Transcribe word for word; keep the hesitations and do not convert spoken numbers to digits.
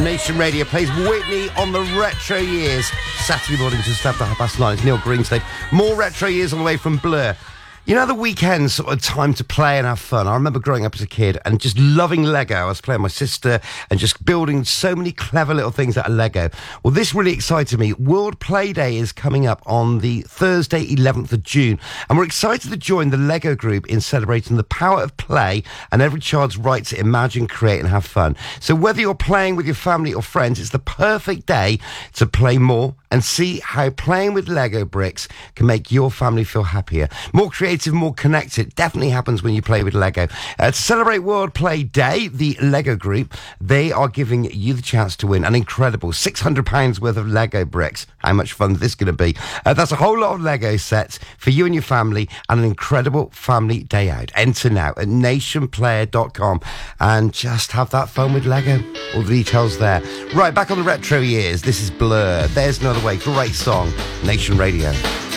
Nation Radio plays Whitney on the Retro Years. Saturday morning just after half past nine. It's Neil Greenstone. More Retro Years on the way from Blur. You know, the weekend's sort of time to play and have fun. I remember growing up as a kid and just loving Lego. I was playing with my sister and just building so many clever little things out of Lego. Well, this really excited me. World Play Day is coming up on the Thursday, eleventh of June. And we're excited to join the Lego group in celebrating the power of play and every child's right to imagine, create and have fun. So whether you're playing with your family or friends, it's the perfect day to play more and see how playing with Lego bricks can make your family feel happier. More creative, more connected. Definitely happens when you play with Lego. Uh, to celebrate World Play Day, the Lego Group, they are giving you the chance to win an incredible six hundred pounds worth of Lego bricks. How much fun is this going to be? Uh, that's a whole lot of Lego sets for you and your family and an incredible family day out. Enter now at nation player dot com and just have that fun with Lego. All the details there. Right, back on the Retro Years. This is Blur. There's Another Way. Great song. Nation Radio.